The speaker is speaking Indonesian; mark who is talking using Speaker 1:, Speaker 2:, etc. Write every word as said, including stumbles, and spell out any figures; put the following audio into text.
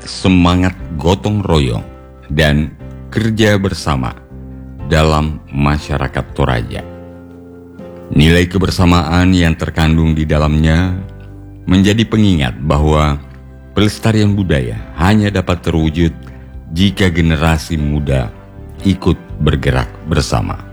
Speaker 1: semangat gotong royong dan kerja bersama dalam masyarakat Toraja. Nilai kebersamaan yang terkandung di dalamnya menjadi pengingat bahwa pelestarian budaya hanya dapat terwujud jika generasi muda ikut bergerak bersama.